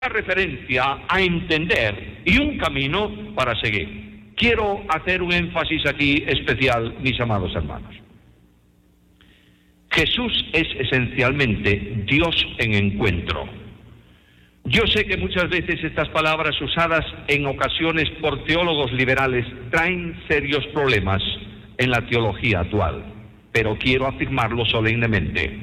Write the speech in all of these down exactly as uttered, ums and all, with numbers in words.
referencia a entender y un camino para seguir. Quiero hacer un énfasis aquí especial, mis amados hermanos. Jesús es esencialmente Dios en encuentro. Yo sé que muchas veces estas palabras usadas en ocasiones por teólogos liberales traen serios problemas en la teología actual, pero quiero afirmarlo solemnemente.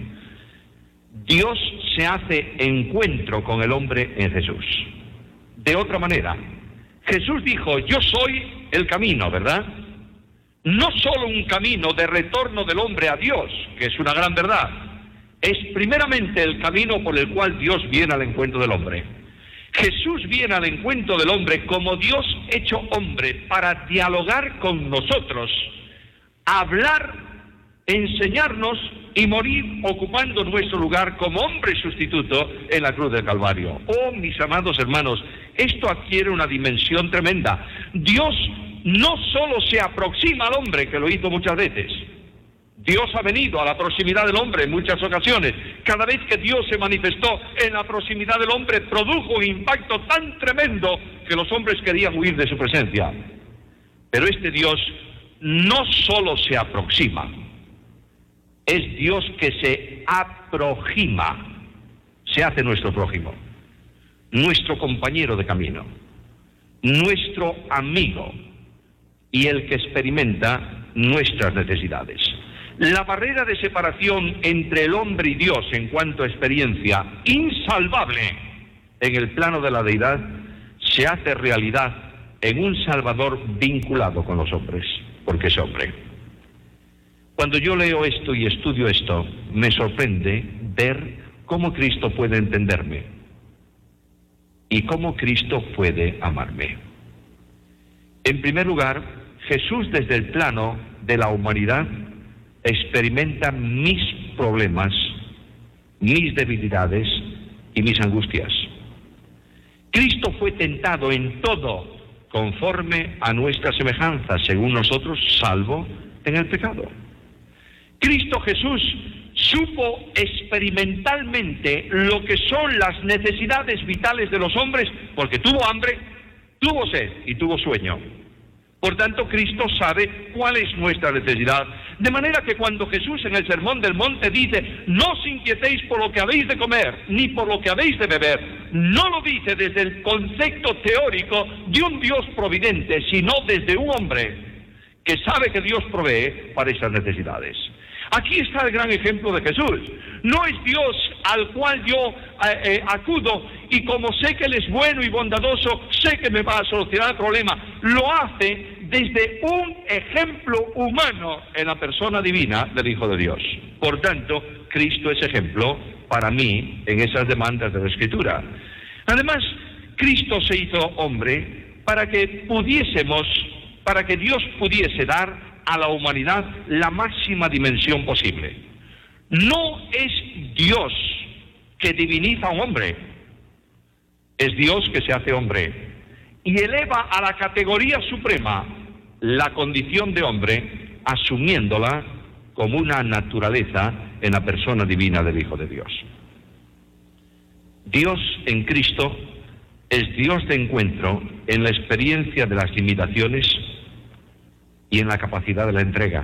Dios se hace encuentro con el hombre en Jesús. De otra manera, Jesús dijo, yo soy el camino, ¿verdad? No solo un camino de retorno del hombre a Dios, que es una gran verdad, es primeramente el camino por el cual Dios viene al encuentro del hombre. Jesús viene al encuentro del hombre como Dios hecho hombre para dialogar con nosotros, hablar, enseñarnos y morir ocupando nuestro lugar como hombre sustituto en la cruz del Calvario. Oh, mis amados hermanos, esto adquiere una dimensión tremenda. Dios no solo se aproxima al hombre, que lo hizo muchas veces. Dios ha venido a la proximidad del hombre en muchas ocasiones. Cada vez que Dios se manifestó en la proximidad del hombre, produjo un impacto tan tremendo que los hombres querían huir de su presencia. Pero este Dios no solo se aproxima, es Dios que se aproxima, se hace nuestro prójimo, nuestro compañero de camino, nuestro amigo y el que experimenta nuestras necesidades. La barrera de separación entre el hombre y Dios en cuanto a experiencia insalvable en el plano de la deidad se hace realidad en un Salvador vinculado con los hombres, porque es hombre. Cuando yo leo esto y estudio esto, me sorprende ver cómo Cristo puede entenderme y cómo Cristo puede amarme. En primer lugar, Jesús desde el plano de la humanidad experimenta mis problemas, mis debilidades y mis angustias. Cristo fue tentado en todo conforme a nuestra semejanza, según nosotros, salvo en el pecado. Cristo Jesús supo experimentalmente lo que son las necesidades vitales de los hombres, porque tuvo hambre, tuvo sed y tuvo sueño. Por tanto, Cristo sabe cuál es nuestra necesidad. De manera que cuando Jesús en el Sermón del Monte dice, no os inquietéis por lo que habéis de comer, ni por lo que habéis de beber, no lo dice desde el concepto teórico de un Dios providente, sino desde un hombre que sabe que Dios provee para esas necesidades. Aquí está el gran ejemplo de Jesús. No es Dios al cual yo eh, eh, acudo y como sé que Él es bueno y bondadoso, sé que me va a solucionar el problema. Lo hace desde un ejemplo humano en la persona divina del Hijo de Dios. Por tanto, Cristo es ejemplo para mí en esas demandas de la Escritura. Además, Cristo se hizo hombre para que pudiésemos, para que Dios pudiese dar a la humanidad la máxima dimensión posible. No es Dios que diviniza a un hombre, es Dios que se hace hombre y eleva a la categoría suprema la condición de hombre, asumiéndola como una naturaleza en la persona divina del Hijo de Dios. Dios en Cristo es Dios de encuentro en la experiencia de las limitaciones y en la capacidad de la entrega.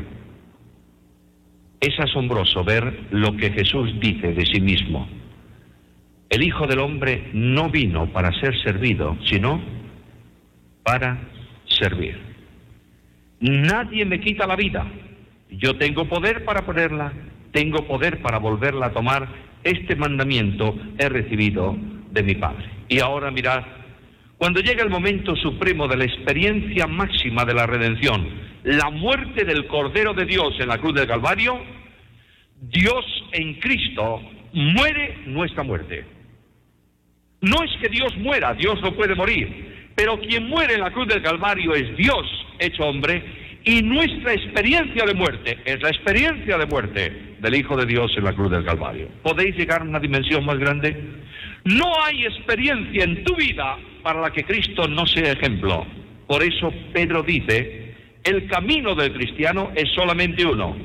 Es asombroso ver lo que Jesús dice de sí mismo. El Hijo del Hombre no vino para ser servido, sino para servir. Nadie me quita la vida. Yo tengo poder para ponerla, tengo poder para volverla a tomar. Este mandamiento he recibido de mi Padre. Y ahora mirad, cuando llega el momento supremo de la experiencia máxima de la redención, la muerte del Cordero de Dios en la cruz del Calvario, Dios en Cristo muere nuestra muerte. No es que Dios muera, Dios no puede morir, pero quien muere en la cruz del Calvario es Dios hecho hombre, y nuestra experiencia de muerte es la experiencia de muerte del Hijo de Dios en la cruz del Calvario. ¿Podéis llegar a una dimensión más grande? No hay experiencia en tu vida para la que Cristo no sea ejemplo. Por eso Pedro dice, el camino del cristiano es solamente uno,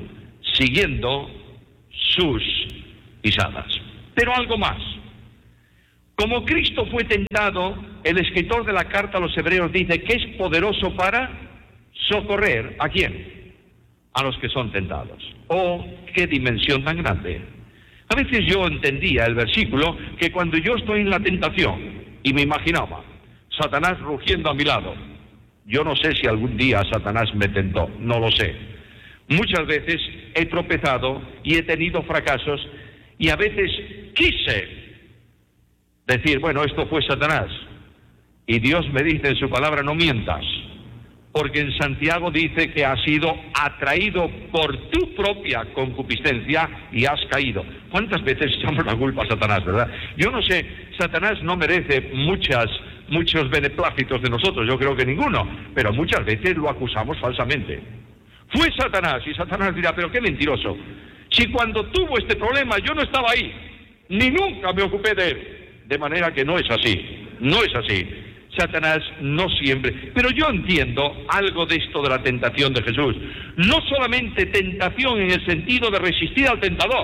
siguiendo sus pisadas. Pero algo más. Como Cristo fue tentado, el escritor de la carta a los Hebreos dice que es poderoso para socorrer, ¿a quién? A los que son tentados. ¡Oh, qué dimensión tan grande! A veces yo entendía el versículo que cuando yo estoy en la tentación y me imaginaba Satanás rugiendo a mi lado, yo no sé si algún día Satanás me tentó, no lo sé. Muchas veces he tropezado y he tenido fracasos y a veces quise decir, bueno, esto fue Satanás. Y Dios me dice en su palabra, no mientas, porque en Santiago dice que has sido atraído por tu propia concupiscencia y has caído. ¿Cuántas veces echamos la culpa a Satanás, verdad? Yo no sé, Satanás no merece muchas, muchos beneplácitos de nosotros, yo creo que ninguno, pero muchas veces lo acusamos falsamente. Fue Satanás, y Satanás dirá, pero qué mentiroso. Si cuando tuvo este problema yo no estaba ahí, ni nunca me ocupé de él. De manera que no es así, no es así. Satanás no siempre. Pero yo entiendo algo de esto de la tentación de Jesús. No solamente tentación en el sentido de resistir al tentador,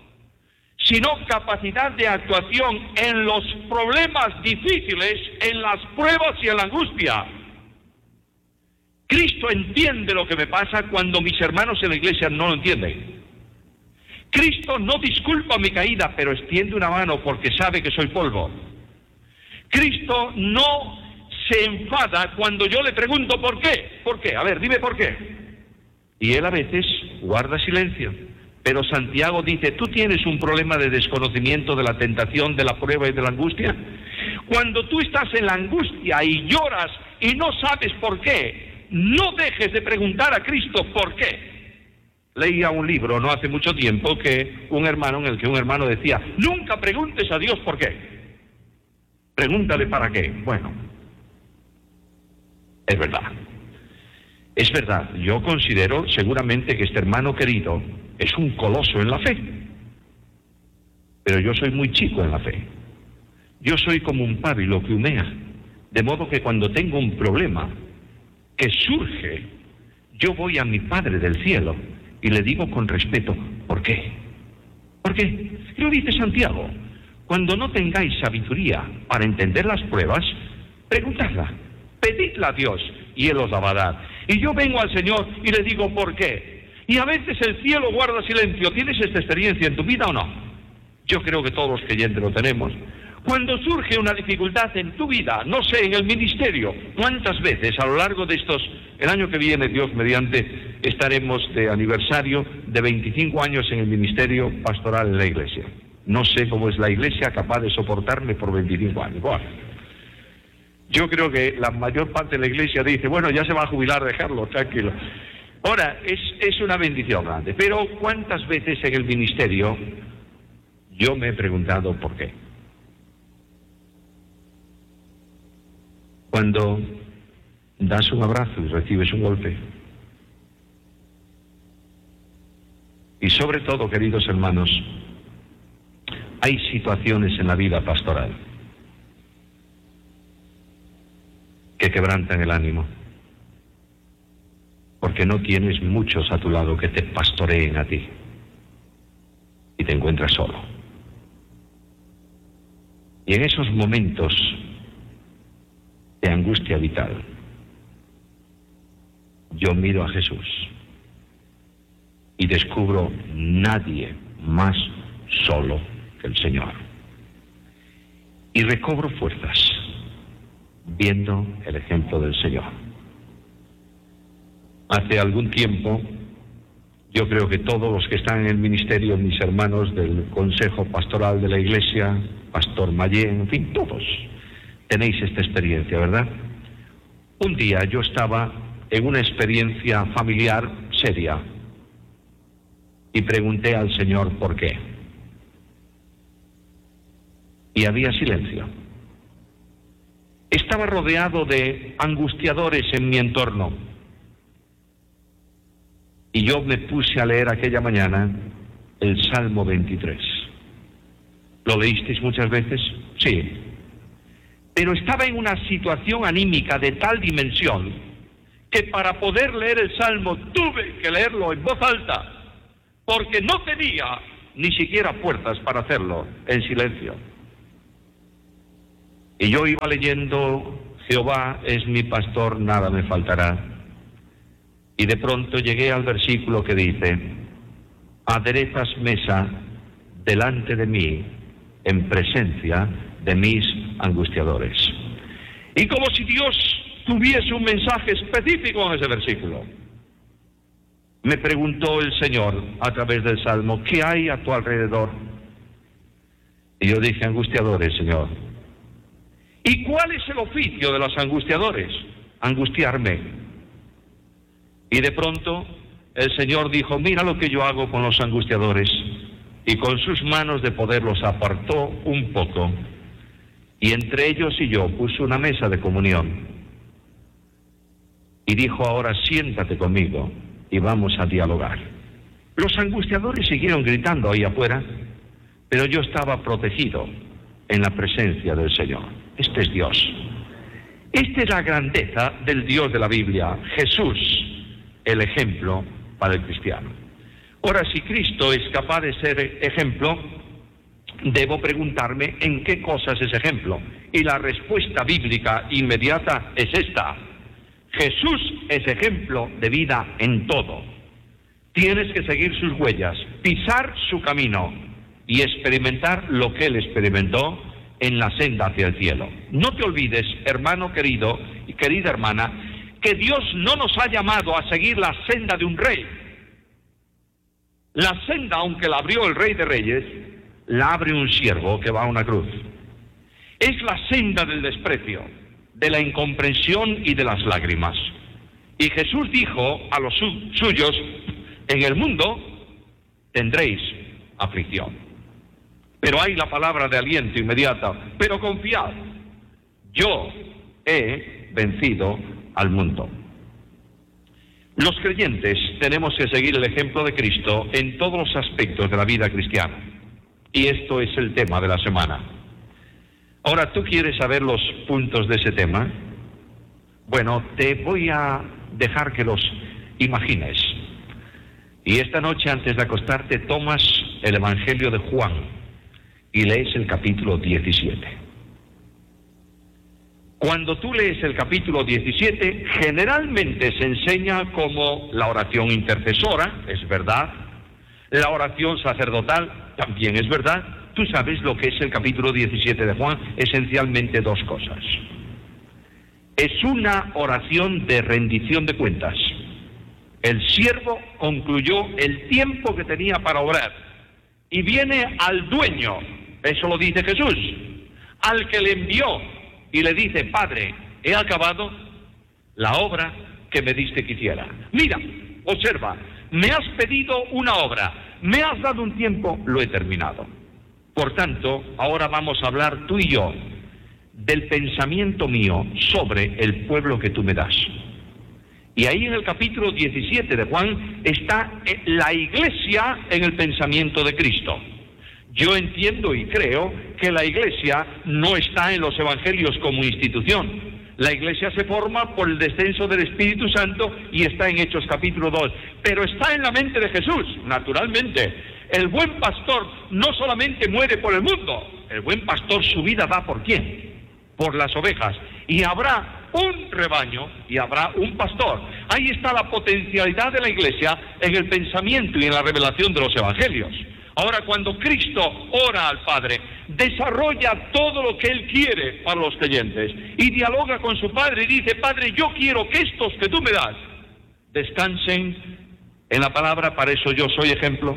sino capacidad de actuación en los problemas difíciles, en las pruebas y en la angustia. Cristo entiende lo que me pasa cuando mis hermanos en la iglesia no lo entienden. Cristo no disculpa mi caída, pero extiende una mano porque sabe que soy polvo. Cristo no se enfada cuando yo le pregunto ¿por qué? ¿Por qué? A ver, dime por qué. Y él a veces guarda silencio. Pero Santiago dice, ¿tú tienes un problema de desconocimiento de la tentación, de la prueba y de la angustia? Cuando tú estás en la angustia y lloras y no sabes por qué, no dejes de preguntar a Cristo ¿por qué? Leía un libro no hace mucho tiempo que un hermano en el que un hermano decía, nunca preguntes a Dios por qué, pregúntale para qué. Bueno, es verdad, es verdad. Yo considero seguramente que este hermano querido es un coloso en la fe, pero yo soy muy chico en la fe. Yo soy como un pábilo que humea, de modo que cuando tengo un problema que surge, yo voy a mi Padre del cielo y le digo con respeto, ¿por qué? ¿Por qué? Y lo dice Santiago, cuando no tengáis sabiduría para entender las pruebas, preguntadla, pedidla a Dios y Él os la va a dar. Y yo vengo al Señor y le digo, ¿por qué? Y a veces el cielo guarda silencio. ¿Tienes esta experiencia en tu vida o no? Yo creo que todos los creyentes lo tenemos. Cuando surge una dificultad en tu vida, no sé, en el ministerio, ¿cuántas veces a lo largo de estos, el año que viene, Dios mediante, estaremos de aniversario de veinticinco años en el ministerio pastoral en la iglesia? No sé cómo es la iglesia capaz de soportarme por veinticinco años. Bueno, yo creo que la mayor parte de la iglesia dice, bueno, ya se va a jubilar, dejarlo, tranquilo. Ahora, es, es una bendición grande, pero ¿cuántas veces en el ministerio yo me he preguntado por qué? Cuando das un abrazo y recibes un golpe. Y sobre todo, queridos hermanos, hay situaciones en la vida pastoral que quebrantan el ánimo, porque no tienes muchos a tu lado que te pastoreen a ti y te encuentras solo. Y en esos momentos de angustia vital, yo miro a Jesús y descubro nadie más solo que el Señor. Y recobro fuerzas viendo el ejemplo del Señor. Hace algún tiempo, yo creo que todos los que están en el ministerio, mis hermanos del Consejo Pastoral de la Iglesia, Pastor Mayén, en fin, todos tenéis esta experiencia, ¿verdad? Un día yo estaba en una experiencia familiar seria y pregunté al Señor por qué. Y había silencio. Estaba rodeado de angustiadores en mi entorno. Y yo me puse a leer aquella mañana el Salmo veintitrés. ¿Lo leísteis muchas veces? Sí. Pero estaba en una situación anímica de tal dimensión que para poder leer el Salmo tuve que leerlo en voz alta, porque no tenía ni siquiera fuerzas para hacerlo en silencio. Y yo iba leyendo, Jehová es mi pastor, nada me faltará. Y de pronto llegué al versículo que dice, aderezas mesa delante de mí en presencia de mis angustiadores. Y como si Dios tuviese un mensaje específico en ese versículo, me preguntó el Señor a través del Salmo, ¿qué hay a tu alrededor? Y yo dije, angustiadores, Señor. ¿Y cuál es el oficio de los angustiadores? Angustiarme. Y de pronto el Señor dijo, mira lo que yo hago con los angustiadores. Y con sus manos de poder los apartó un poco. Y entre ellos y yo puso una mesa de comunión. Y dijo, ahora siéntate conmigo y vamos a dialogar. Los angustiadores siguieron gritando ahí afuera, pero yo estaba protegido en la presencia del Señor. Este es Dios. Esta es la grandeza del Dios de la Biblia, Jesús, el ejemplo para el cristiano. Ahora, si Cristo es capaz de ser ejemplo, debo preguntarme en qué cosas es ejemplo. Y la respuesta bíblica inmediata es esta. Jesús es ejemplo de vida en todo. Tienes que seguir sus huellas, pisar su camino y experimentar lo que Él experimentó en la senda hacia el cielo. No te olvides, hermano querido y querida hermana, que Dios no nos ha llamado a seguir la senda de un rey. La senda, aunque la abrió el Rey de Reyes, la abre un siervo que va a una cruz. Es la senda del desprecio, de la incomprensión y de las lágrimas. Y Jesús dijo a los su- suyos, en el mundo tendréis aflicción. Pero hay la palabra de aliento inmediata, pero confiad, yo he vencido al mundo. Los creyentes tenemos que seguir el ejemplo de Cristo en todos los aspectos de la vida cristiana. Y esto es el tema de la semana. Ahora, ¿tú quieres saber los puntos de ese tema? Bueno, te voy a dejar que los imagines. Y esta noche, antes de acostarte, tomas el Evangelio de Juan y lees el capítulo diecisiete. Cuando tú lees el capítulo diecisiete, generalmente se enseña como la oración intercesora, es verdad. La oración sacerdotal también es verdad. Tú sabes lo que es el capítulo diecisiete de Juan, esencialmente dos cosas. Es una oración de rendición de cuentas. El siervo concluyó el tiempo que tenía para obrar y viene al dueño, eso lo dice Jesús, al que le envió y le dice, Padre, he acabado la obra que me diste que hiciera. Mira, observa, me has pedido una obra, me has dado un tiempo, lo he terminado. Por tanto, ahora vamos a hablar tú y yo del pensamiento mío sobre el pueblo que tú me das. Y ahí en el capítulo diecisiete de Juan está la iglesia en el pensamiento de Cristo. Yo entiendo y creo que la iglesia no está en los evangelios como institución. La iglesia se forma por el descenso del Espíritu Santo y está en Hechos capítulo dos. Pero está en la mente de Jesús, naturalmente. El buen pastor no solamente muere por el mundo, el buen pastor su vida da por quién, por las ovejas. Y habrá un rebaño y habrá un pastor. Ahí está la potencialidad de la iglesia en el pensamiento y en la revelación de los evangelios. Ahora, cuando Cristo ora al Padre, desarrolla todo lo que Él quiere para los creyentes y dialoga con su Padre y dice, Padre, yo quiero que estos que tú me das descansen en la palabra, para eso yo soy ejemplo,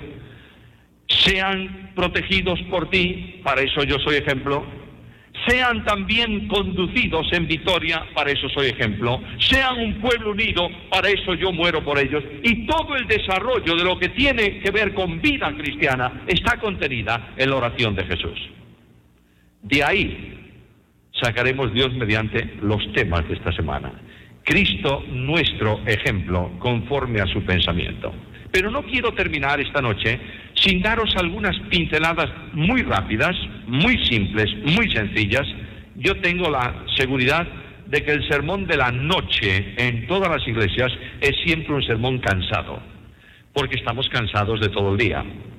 sean protegidos por ti, para eso yo soy ejemplo, sean también conducidos en victoria, para eso soy ejemplo, sean un pueblo unido, para eso yo muero por ellos. Y todo el desarrollo de lo que tiene que ver con vida cristiana está contenida en la oración de Jesús. De ahí sacaremos, Dios mediante, los temas de esta semana. Cristo, nuestro ejemplo, conforme a su pensamiento. Pero no quiero terminar esta noche sin daros algunas pinceladas muy rápidas, muy simples, muy sencillas. Yo tengo la seguridad de que el sermón de la noche en todas las iglesias es siempre un sermón cansado, porque estamos cansados de todo el día.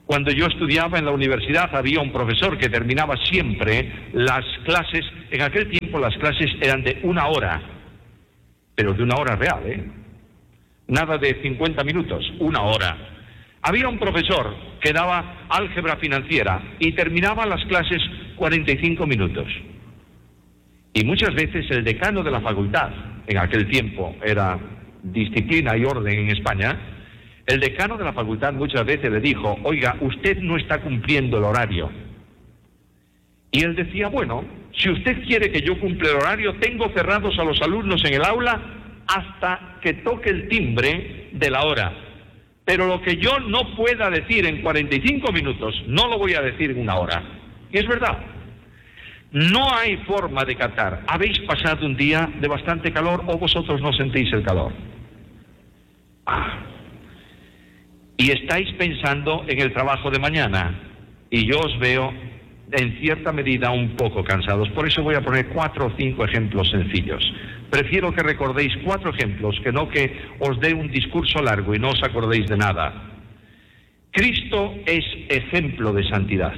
Cuando yo estudiaba en la universidad había un profesor que terminaba siempre las clases. En aquel tiempo las clases eran de una hora, pero de una hora real, ¿eh? Nada de cincuenta minutos, una hora. Había un profesor que daba álgebra financiera y terminaba las clases cuarenta y cinco minutos. Y muchas veces el decano de la facultad, en aquel tiempo era disciplina y orden en España, el decano de la facultad muchas veces le dijo: oiga, usted no está cumpliendo el horario. Y él decía: bueno, si usted quiere que yo cumpla el horario, tengo cerrados a los alumnos en el aula hasta que toque el timbre de la hora. Pero lo que yo no pueda decir en cuarenta y cinco minutos, no lo voy a decir en una hora. Y es verdad. No hay forma de captar. ¿Habéis pasado un día de bastante calor o vosotros no sentís el calor? Ah. Y estáis pensando en el trabajo de mañana. Y yo os veo en cierta medida un poco cansados. Por eso voy a poner cuatro o cinco ejemplos sencillos. Prefiero que recordéis cuatro ejemplos que no que os dé un discurso largo y no os acordéis de nada. Cristo es ejemplo de santidad.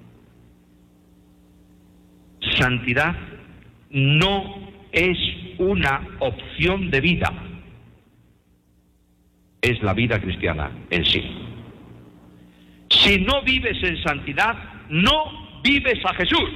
Santidad no es una opción de vida, es la vida cristiana en sí. Si no vives en santidad, no vives a Jesús.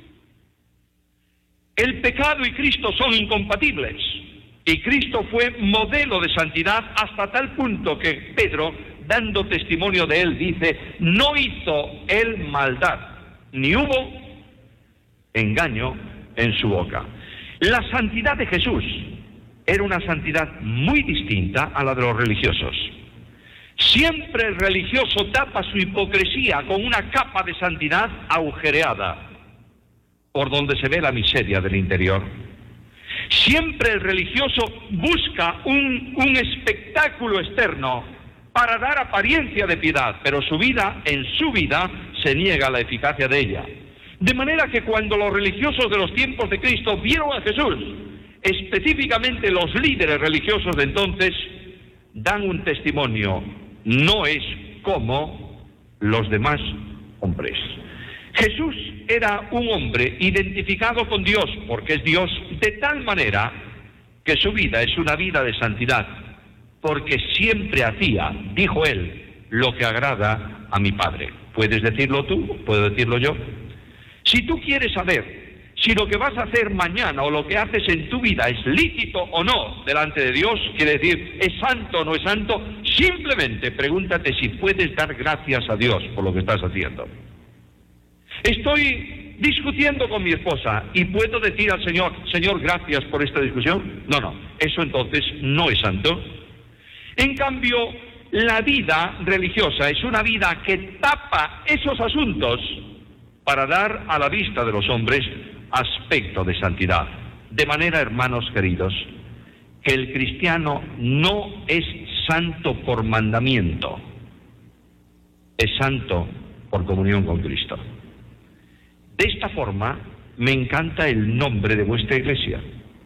El pecado y Cristo son incompatibles, y Cristo fue modelo de santidad hasta tal punto que Pedro, dando testimonio de él, dice: no hizo él maldad, ni hubo engaño en su boca. La santidad de Jesús era una santidad muy distinta a la de los religiosos. Siempre el religioso tapa su hipocresía con una capa de santidad agujereada, por donde se ve la miseria del interior. Siempre el religioso busca un, un espectáculo externo para dar apariencia de piedad, pero su vida, en su vida, se niega la eficacia de ella. De manera que cuando los religiosos de los tiempos de Cristo vieron a Jesús, específicamente los líderes religiosos de entonces, dan un testimonio: no es como los demás hombres. Jesús era un hombre identificado con Dios, porque es Dios, de tal manera que su vida es una vida de santidad, porque siempre hacía, dijo él, lo que agrada a mi Padre. ¿Puedes decirlo tú? ¿Puedo decirlo yo? Si tú quieres saber si lo que vas a hacer mañana o lo que haces en tu vida es lícito o no delante de Dios, quiere decir, ¿es santo o no es santo?, simplemente pregúntate si puedes dar gracias a Dios por lo que estás haciendo. Estoy discutiendo con mi esposa y puedo decir al Señor: Señor, gracias por esta discusión. No, no, eso entonces no es santo. En cambio, la vida religiosa es una vida que tapa esos asuntos para dar a la vista de los hombres aspecto de santidad. De manera, hermanos queridos, que el cristiano no es santo por mandamiento, es santo por comunión con Cristo. De esta forma, me encanta el nombre de vuestra iglesia: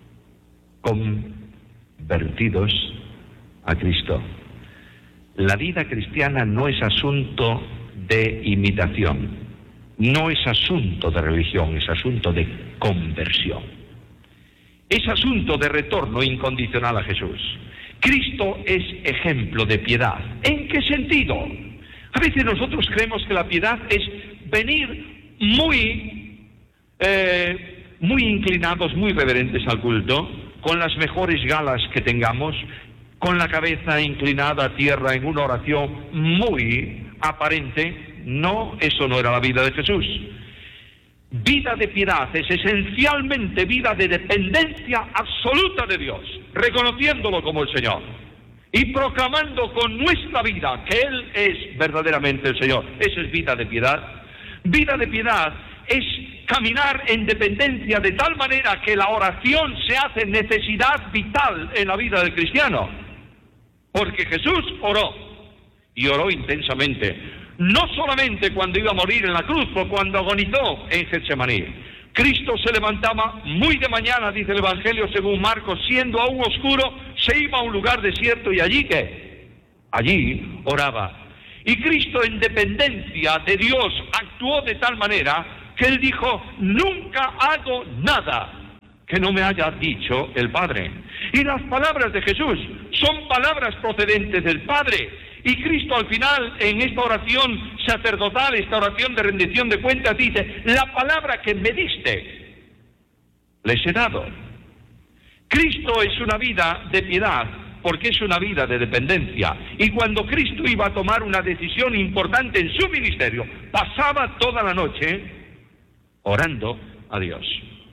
convertidos a Cristo. La vida cristiana no es asunto de imitación, no es asunto de religión, es asunto de conversión. Es asunto de retorno incondicional a Jesús. Cristo es ejemplo de piedad. ¿En qué sentido? A veces nosotros creemos que la piedad es venir muy, eh, muy inclinados, muy reverentes al culto, con las mejores galas que tengamos, con la cabeza inclinada a tierra en una oración muy aparente. No, eso no era la vida de Jesús. Vida de piedad es esencialmente vida de dependencia absoluta de Dios, reconociéndolo como el Señor y proclamando con nuestra vida que Él es verdaderamente el Señor. Eso es vida de piedad. Vida de piedad es caminar en dependencia de tal manera que la oración se hace necesidad vital en la vida del cristiano, porque Jesús oró y oró intensamente. No solamente cuando iba a morir en la cruz, pero cuando agonizó en Getsemaní. Cristo se levantaba muy de mañana, dice el Evangelio según Marcos, siendo aún oscuro, se iba a un lugar desierto y allí, ¿qué? Allí oraba. Y Cristo, en dependencia de Dios, actuó de tal manera que Él dijo: nunca hago nada que no me haya dicho el Padre. Y las palabras de Jesús son palabras procedentes del Padre. Y Cristo al final, en esta oración sacerdotal, esta oración de rendición de cuentas, dice: la palabra que me diste, les he dado. Cristo es una vida de piedad, porque es una vida de dependencia. Y cuando Cristo iba a tomar una decisión importante en su ministerio, pasaba toda la noche orando a Dios.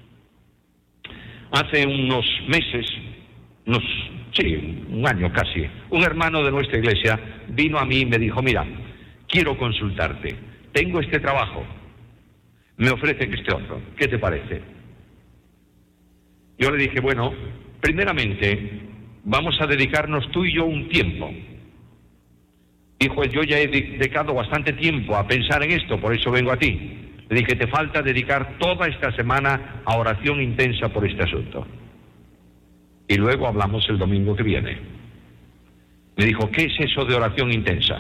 Hace unos meses, unos, sí, un año casi, un hermano de nuestra iglesia vino a mí y me dijo: mira, quiero consultarte, tengo este trabajo, me ofrecen este otro, ¿qué te parece? Yo le dije: bueno, primeramente vamos a dedicarnos tú y yo un tiempo. Dijo él: yo ya he dedicado bastante tiempo a pensar en esto, por eso vengo a ti. Le dije: te falta dedicar toda esta semana a oración intensa por este asunto. Y luego hablamos el domingo que viene. Me dijo: ¿qué es eso de oración intensa?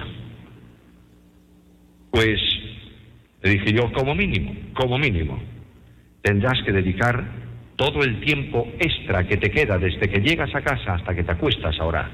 Pues le dije yo: como mínimo, como mínimo, tendrás que dedicar todo el tiempo extra que te queda desde que llegas a casa hasta que te acuestas a orar.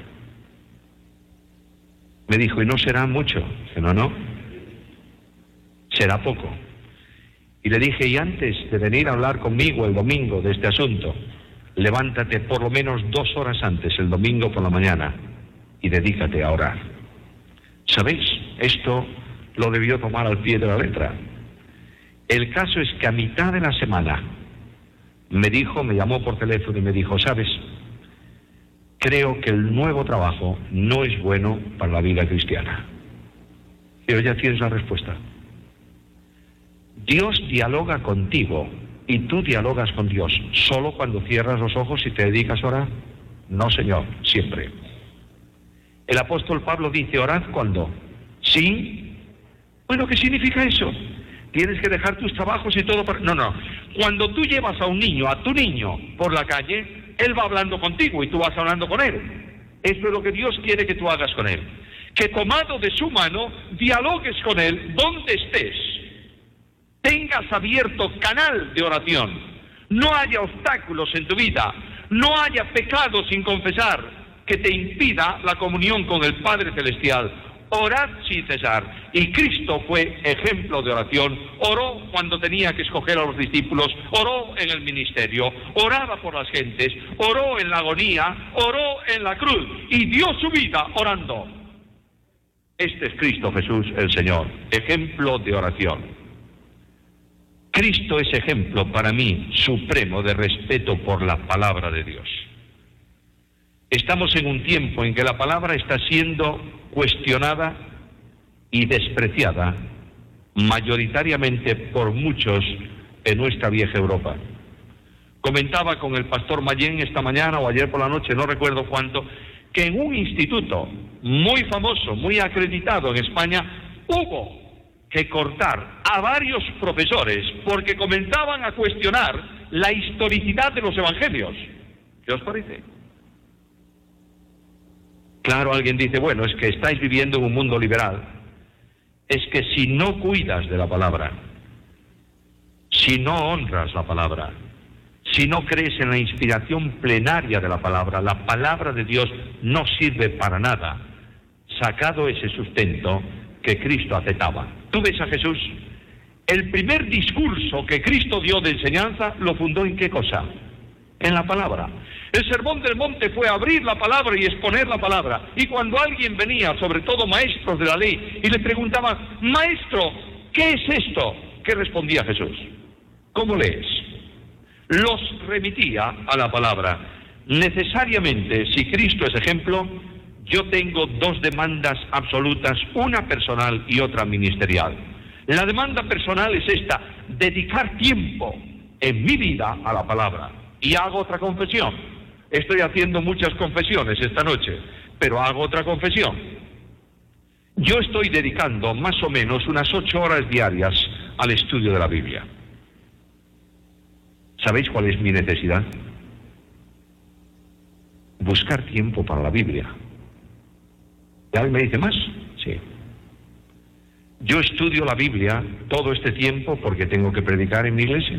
Me dijo: ¿y no será mucho? Dije: no, no, será poco. Y le dije: y antes de venir a hablar conmigo el domingo de este asunto, levántate por lo menos dos horas antes, el domingo por la mañana, y dedícate a orar. ¿Sabéis? Esto lo debió tomar al pie de la letra. El caso es que a mitad de la semana me dijo, me llamó por teléfono y me dijo: ¿sabes? Creo que el nuevo trabajo no es bueno para la vida cristiana. Pero ya tienes la respuesta. Dios dialoga contigo y tú dialogas con Dios solo cuando cierras los ojos y te dedicas a orar. No, señor, siempre. El apóstol Pablo dice: orad cuando. ¿Sí? Bueno, ¿qué significa eso? Tienes que dejar tus trabajos y todo para... No, no. Cuando tú llevas a un niño, a tu niño, por la calle, él va hablando contigo y tú vas hablando con él. Eso es lo que Dios quiere que tú hagas con él. Que tomado de su mano, dialogues con él donde estés. Tengas abierto canal de oración. No haya obstáculos en tu vida. No haya pecado sin confesar que te impida la comunión con el Padre Celestial. Orad sin cesar. Y Cristo fue ejemplo de oración. Oró cuando tenía que escoger a los discípulos. Oró en el ministerio. Oraba por las gentes. Oró en la agonía. Oró en la cruz. Y dio su vida orando. Este es Cristo Jesús el Señor. Ejemplo de oración. Cristo es ejemplo para mí supremo de respeto por la palabra de Dios. Estamos en un tiempo en que la palabra está siendo cuestionada y despreciada mayoritariamente por muchos en nuestra vieja Europa. Comentaba con el pastor Mayén esta mañana o ayer por la noche, no recuerdo cuánto, que en un instituto muy famoso, muy acreditado en España, hubo que cortar a varios profesores porque comenzaban a cuestionar la historicidad de los evangelios. ¿Qué os parece? Claro, alguien dice: bueno, es que estáis viviendo en un mundo liberal. Es que si no cuidas de la palabra, si no honras la palabra, si no crees en la inspiración plenaria de la palabra, la palabra de Dios no sirve para nada, sacado ese sustento que Cristo aceptaba. ¿Tú ves a Jesús? El primer discurso que Cristo dio de enseñanza lo fundó ¿en qué cosa? En la palabra. El sermón del monte fue abrir la palabra y exponer la palabra. Y cuando alguien venía, sobre todo maestros de la ley, y le preguntaban: maestro, ¿qué es esto? ¿Qué respondía Jesús? ¿Cómo lees? Los remitía a la palabra. Necesariamente, si Cristo es ejemplo, yo tengo dos demandas absolutas, una personal y otra ministerial. La demanda personal es esta: dedicar tiempo en mi vida a la palabra. Y hago otra confesión. Estoy haciendo muchas confesiones esta noche, pero hago otra confesión. Yo estoy dedicando más o menos unas ocho horas diarias al estudio de la Biblia. ¿Sabéis cuál es mi necesidad? Buscar tiempo para la Biblia. ¿Y alguien me dice más? Sí. Yo estudio la Biblia todo este tiempo porque tengo que predicar en mi iglesia,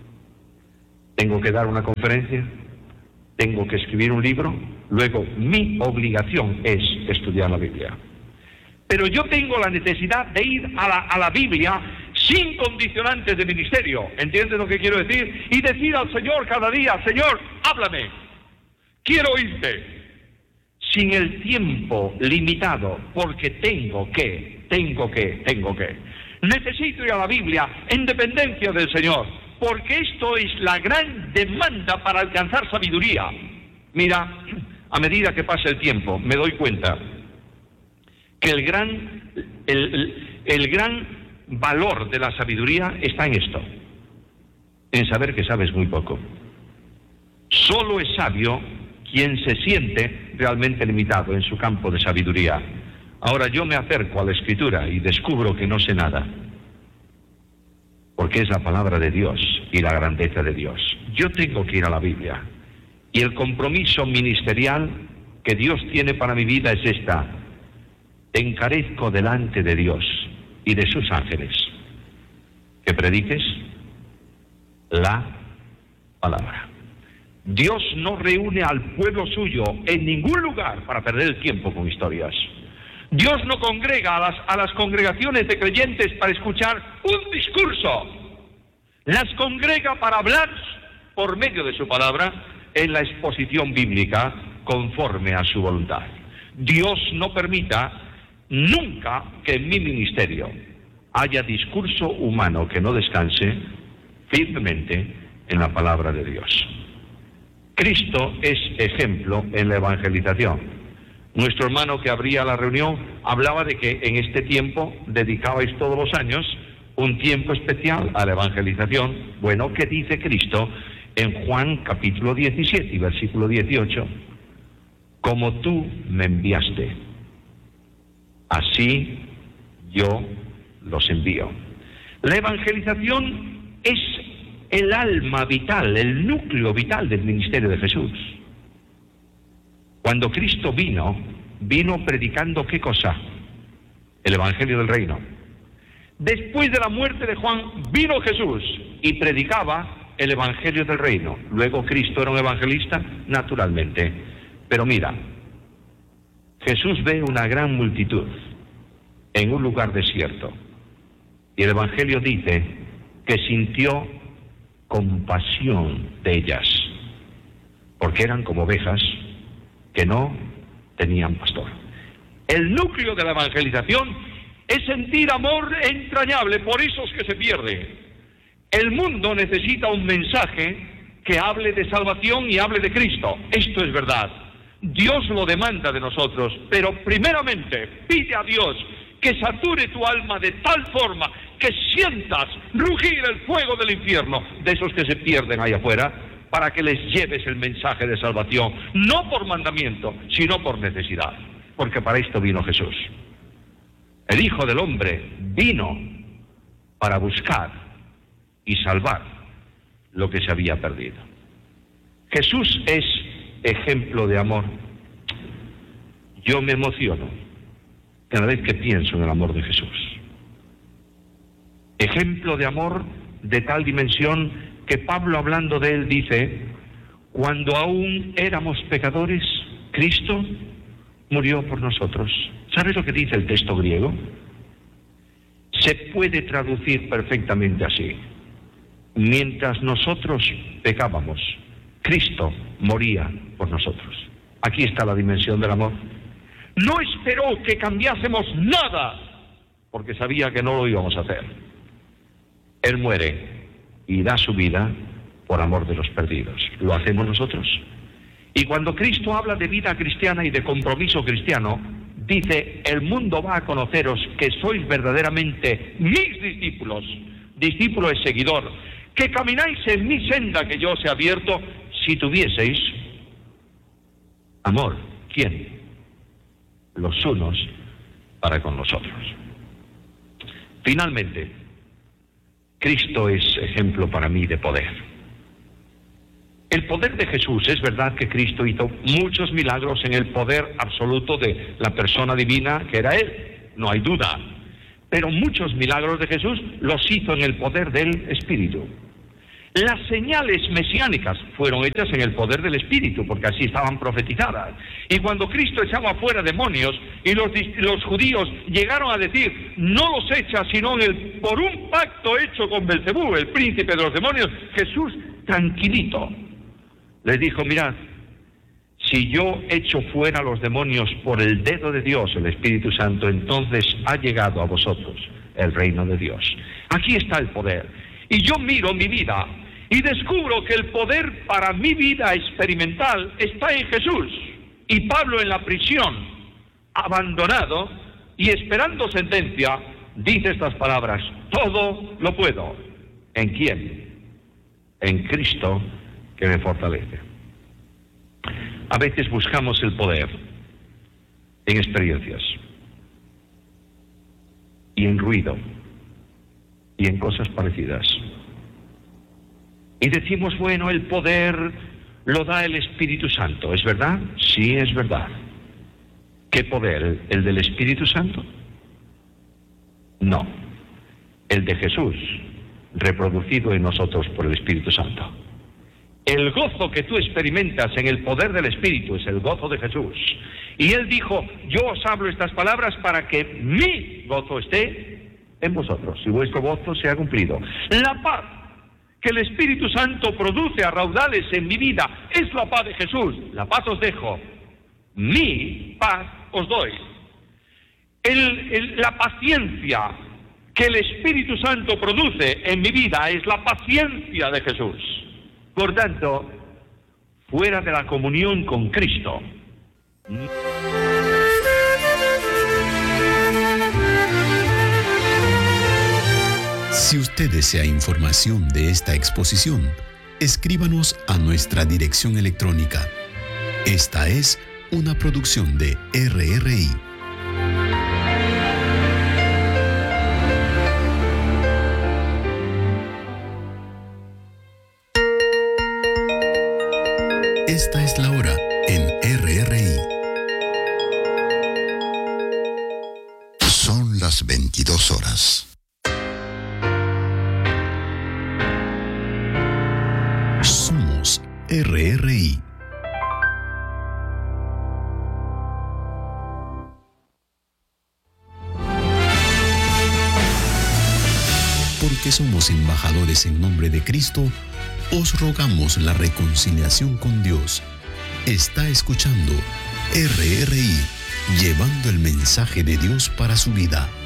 tengo que dar una conferencia, tengo que escribir un libro. Luego, mi obligación es estudiar la Biblia. Pero yo tengo la necesidad de ir a la, a la Biblia sin condicionantes de ministerio. ¿Entiendes lo que quiero decir? Y decir al Señor cada día: Señor, háblame, quiero oírte. Sin el tiempo limitado, porque tengo que, tengo que, tengo que. Necesito ir a la Biblia en dependencia del Señor, porque esto es la gran demanda para alcanzar sabiduría. Mira, a medida que pasa el tiempo, me doy cuenta que el gran, el, el, el gran valor de la sabiduría está en esto, en saber que sabes muy poco. Solo es sabio quien se siente realmente limitado en su campo de sabiduría. Ahora yo me acerco a la Escritura y descubro que no sé nada, porque es la palabra de Dios y la grandeza de Dios. Yo tengo que ir a la Biblia, y el compromiso ministerial que Dios tiene para mi vida es esta: te encarezco delante de Dios y de sus ángeles que prediques la palabra. Dios no reúne al pueblo suyo en ningún lugar para perder el tiempo con historias. Dios no congrega a las, a las congregaciones de creyentes para escuchar un discurso. Las congrega para hablar por medio de su palabra en la exposición bíblica conforme a su voluntad. Dios no permita nunca que en mi ministerio haya discurso humano que no descanse firmemente en la palabra de Dios. Cristo es ejemplo en la evangelización. Nuestro hermano que abría la reunión hablaba de que en este tiempo dedicabais todos los años un tiempo especial a la evangelización. Bueno, ¿qué dice Cristo en Juan capítulo diecisiete y versículo dieciocho? Como tú me enviaste, así yo los envío. La evangelización es el alma vital, el núcleo vital del ministerio de Jesús. Cuando Cristo vino, vino predicando ¿qué cosa? El evangelio del reino. Después de la muerte de Juan, vino Jesús y predicaba el evangelio del reino. Luego Cristo era un evangelista, naturalmente. Pero mira, Jesús ve una gran multitud en un lugar desierto, y el evangelio dice que sintió compasión de ellas, porque eran como ovejas que no tenían pastor. El núcleo de la evangelización es sentir amor entrañable por esos que se pierden. El mundo necesita un mensaje que hable de salvación y hable de Cristo. Esto es verdad. Dios lo demanda de nosotros, pero primeramente pide a Dios que sature tu alma de tal forma que sientas rugir el fuego del infierno de esos que se pierden ahí afuera, para que les lleves el mensaje de salvación, no por mandamiento, sino por necesidad, porque para esto vino Jesús. El Hijo del Hombre vino para buscar y salvar lo que se había perdido. Jesús es ejemplo de amor. Yo me emociono cada vez que pienso en el amor de Jesús. Ejemplo de amor de tal dimensión que Pablo, hablando de él, dice: cuando aún éramos pecadores, Cristo murió por nosotros. ¿Sabes lo que dice el texto griego? Se puede traducir perfectamente así: mientras nosotros pecábamos, Cristo moría por nosotros. Aquí está la dimensión del amor. No esperó que cambiásemos nada, porque sabía que no lo íbamos a hacer. Él muere y da su vida por amor de los perdidos. ¿Lo hacemos nosotros? Y cuando Cristo habla de vida cristiana y de compromiso cristiano, dice: el mundo va a conoceros que sois verdaderamente mis discípulos. Discípulo es seguidor. Que camináis en mi senda que yo os he abierto, si tuvieseis amor. ¿Quién? Los unos para con los otros. Finalmente, Cristo es ejemplo para mí de poder. El poder de Jesús, es verdad que Cristo hizo muchos milagros en el poder absoluto de la persona divina que era Él, no hay duda. pero muchos milagros de Jesús los hizo en el poder del Espíritu. Las señales mesiánicas fueron hechas en el poder del Espíritu, porque así estaban profetizadas. Y cuando Cristo echaba fuera demonios, y los, los judíos llegaron a decir, no los echa sino en el, por un pacto hecho con Belcebú, el príncipe de los demonios, Jesús, tranquilito, les dijo, mirad, si yo echo fuera los demonios por el dedo de Dios, el Espíritu Santo, entonces ha llegado a vosotros el reino de Dios. Aquí está el poder. Y yo miro mi vida y descubro que el poder para mi vida experimental está en Jesús. Y Pablo en la prisión, abandonado y esperando sentencia, dice estas palabras, todo lo puedo. ¿En quién? En Cristo que me fortalece. A veces buscamos el poder en experiencias y en ruido y en cosas parecidas. Y decimos, bueno, el poder lo da el Espíritu Santo. ¿Es verdad? Sí, es verdad. ¿Qué poder? ¿El del Espíritu Santo? No. El de Jesús, reproducido en nosotros por el Espíritu Santo. El gozo que tú experimentas en el poder del Espíritu es el gozo de Jesús. Y Él dijo, yo os hablo estas palabras para que mi gozo esté en vosotros y vuestro gozo sea cumplido. La paz que el Espíritu Santo produce a raudales en mi vida es la paz de Jesús. La paz os dejo, mi paz os doy. El, el, la paciencia que el Espíritu Santo produce en mi vida es la paciencia de Jesús. Por tanto, fuera de la comunión con Cristo. Si usted desea información de esta exposición, escríbanos a nuestra dirección electrónica. Esta es una producción de R R I. Esta es la hora en R R I. Son las veintidós horas. Somos R R I. Porque somos embajadores en nombre de Cristo, os rogamos la reconciliación con Dios. Está escuchando R R I, llevando el mensaje de Dios para su vida.